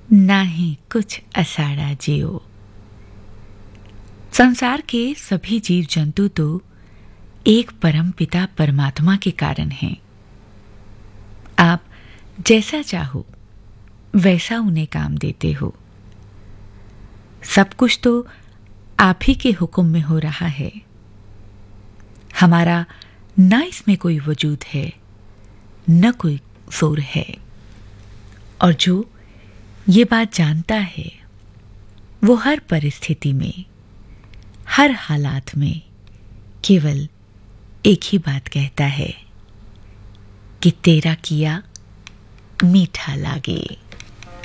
ना ही कुछ असाड़ा जियो। संसार के सभी जीव जंतु तो एक परम पिता परमात्मा के कारण हैं। आप जैसा चाहो वैसा उन्हें काम देते हो। सब कुछ तो आप ही के हुक्म में हो रहा है। हमारा न इसमें कोई वजूद है, न कोई कसूर है। और जो ये बात जानता है वो हर परिस्थिति में, हर हालात में केवल एक ही बात कहता है कि तेरा किया मीठा लागे।